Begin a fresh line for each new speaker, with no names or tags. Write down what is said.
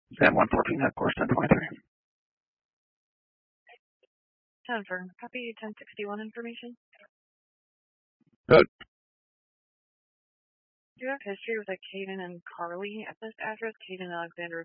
San 114 headquarters 1023.
10 for copy 1061 information.
Good.
Do you have history with Caden and Carly at this address? Caden Alexander